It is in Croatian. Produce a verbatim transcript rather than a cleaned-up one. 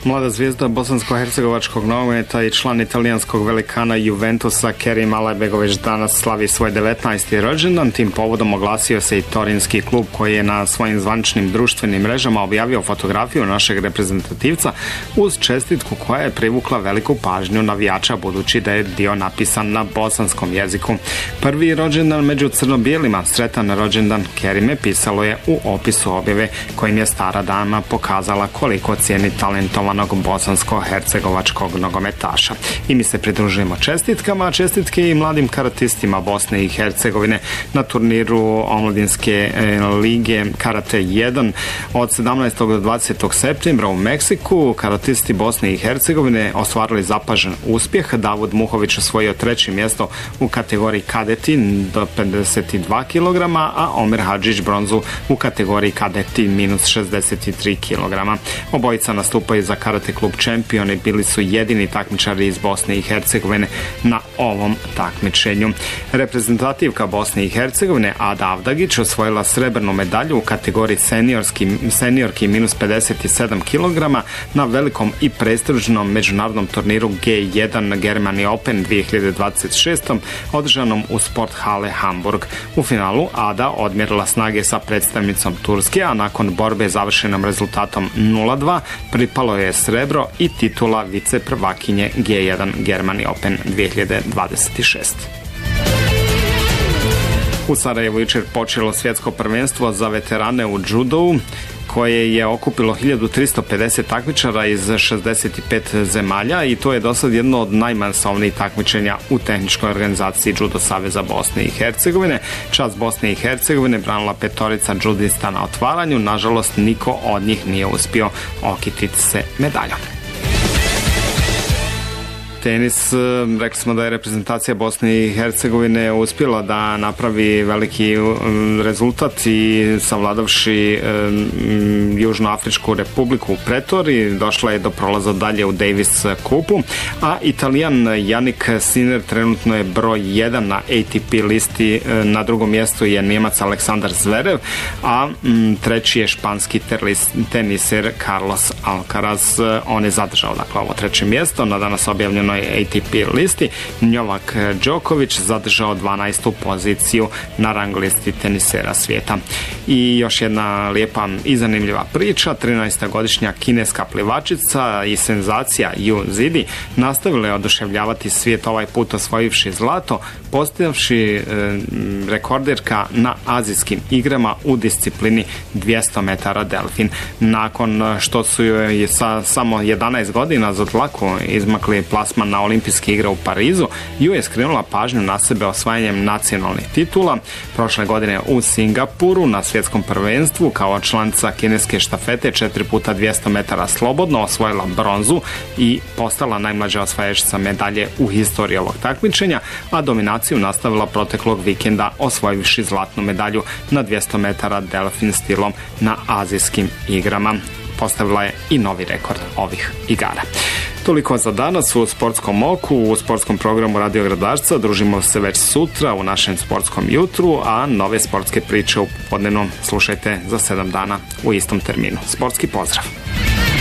Mlada zvijezda bosansko-hercegovačkog nogometa i član italijanskog velikana Juventusa Kerim Alajbegović danas slavi svoj devetnaesti rođendan. Tim povodom oglasio se i torinski klub koji je na svojim zvaničnim društvenim mrežama objavio fotografiju našeg reprezentativca uz čestitku koja je privukla veliku pažnju navijača budući da je dio napisan na bosanskom jeziku. Prvi rođendan među crno-bijelima, sretan rođendan Kerime, pisalo je u opisu objave kojim je stara dama pokazala koliko cijeni talentovanog bosansko-hercegovačkog nogometaša. I mi se pridružujemo čestitkama, čestitke i mladim karatistima Bosne i Hercegovine na turniru omladinske lige Karate jedan od sedamnaestog do dvadesetog septembra u Meksiku. Karatisti Bosne i Hercegovine ostvarili zapažen uspjeh. Davud Muhović osvojio treće mjesto u kategoriji kadeti do pedeset dva kilograma, a Omer Hadžić bronzu u kategoriji kadeti minus šezdeset tri kilograma. Obojica nastupaju za Karate klub Čempion i bili su jedini takmičari iz Bosne i Hercegovine na ovom takmičenju. Reprezentativka Bosne i Hercegovine Ada Avdagić osvojila srebrnu medalju u kategoriji seniorski, seniorki minus pedeset sedam kilograma na velikom i prestižnom međunarodnom turniru G jedan Germany Open dvije hiljade dvadeset šest održanom u Sport hale Hamburg. U finalu Ada odmjerila snage sa predstavnicom Turske, a nakon borbe završenom rezultatom nula dva pripalo je srebro i titula vice prvakinje G jedan Germany Open dvije hiljade dvadeset šest. U Sarajevu jučer počelo svjetsko prvenstvo za veterane u džudou koje je okupilo hiljadu tristo pedeset takmičara iz šezdeset pet zemalja i to je dosad jedno od najmasovnijih takmičenja u tehničkoj organizaciji Judo Saveza Bosne i Hercegovine. Čast Bosne i Hercegovine branila petorica džudista na otvaranju, nažalost niko od njih nije uspio okititi se medaljom. Tenis, rekli smo da je reprezentacija Bosne i Hercegovine uspjela da napravi veliki rezultat i savladavši Južnoafričku republiku u Pretori, došla je do prolaza dalje u Davis kupu, a Italijan Jannik Sinner trenutno je broj jedan na A T P listi, na drugom mjestu je Njemac Aleksandar Zverev, a treći je španski teniser Carlos Alcaraz, on je zadržao dakle ovo treće mjesto na danas objavljeno A T P listi. Novak Đoković zadržao dvanaestu poziciju na rang listi tenisera svijeta. I još jedna lijepa i zanimljiva priča, trinaestogodišnja kineska plivačica i senzacija Yu Zidi nastavila je oduševljavati svijet ovaj put osvojivši zlato, postavši e, rekorderka na azijskim igrama u disciplini dvjesto metara delfin. Nakon što su joj sa samo jedanaest godina za dlaku izmakli plasman na olimpijske igre u Parizu, Ju je skrenula pažnju na sebe osvajanjem nacionalnih titula. Prošle godine u Singapuru na svjetskom prvenstvu kao članica kineske štafete četiri puta dvjesto metara slobodno osvojila bronzu i postala najmlađa osvajačica medalje u historiji ovog takmičenja, a dominaciju nastavila proteklog vikenda osvojivši zlatnu medalju na dvjesto metara delfin stilom na azijskim igrama. Postavila je i novi rekord ovih igara. Toliko za danas u Sportskom oku, u sportskom programu Radio Gradarca. Družimo se već sutra u našem sportskom jutru, a nove sportske priče u popodnevnom slušajte za sedam dana u istom terminu. Sportski pozdrav!